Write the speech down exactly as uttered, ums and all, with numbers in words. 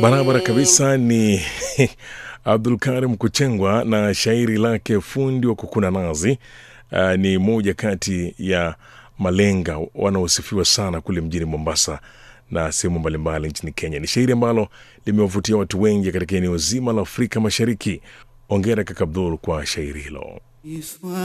Barabara kabisa ni Abdul Karim Kuchengwa na shairi lake fundi wa kukuna nazi. Uh, ni moja kati ya malenga wanaosifiwa sana kule mjini Mombasa na sehemu mbalimbali nchini Kenya. Ni shairi ambalo limewavutia watu wengi katika eneo zima la Afrika Mashariki. Hongera kaka Abdul kwa shairi hilo.